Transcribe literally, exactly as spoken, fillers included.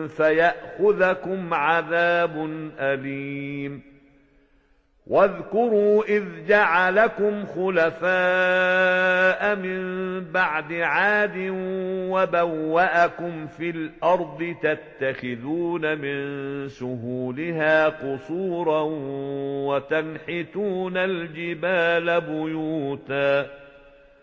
فيأخذكم عذاب أليم. واذكروا إذ جعلكم خلفاء من بعد عاد وبوأكم في الأرض تتخذون من سهولها قصورا وتنحتون الجبال بيوتا